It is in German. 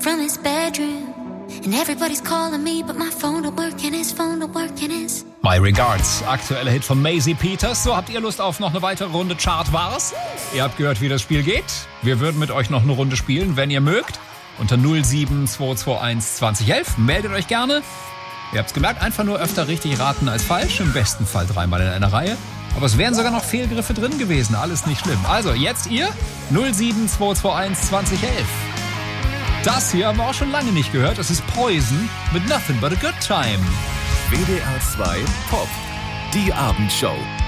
from his bedroom. And everybody's calling me, but my phone don't work and his phone don't work and his... My Regards, aktueller Hit von Maisie Peters. So, habt ihr Lust auf noch eine weitere Runde Chartwars? Ihr habt gehört, wie das Spiel geht. Wir würden mit euch noch eine Runde spielen, wenn ihr mögt. Unter 07221 2011. Meldet euch gerne. Ihr habt's gemerkt, einfach nur öfter richtig raten als falsch. Im besten Fall 3-mal in einer Reihe. Aber es wären sogar noch Fehlgriffe drin gewesen. Alles nicht schlimm. Also, jetzt ihr 07221 2011. Das hier haben wir auch schon lange nicht gehört. Das ist Poison mit Nothing But a Good Time. WDR 2 Pop. Die Abendshow.